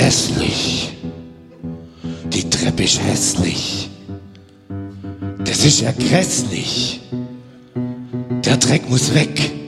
hässlich. Die Treppe ist hässlich. Das ist ja grässlich. Der Dreck muss weg.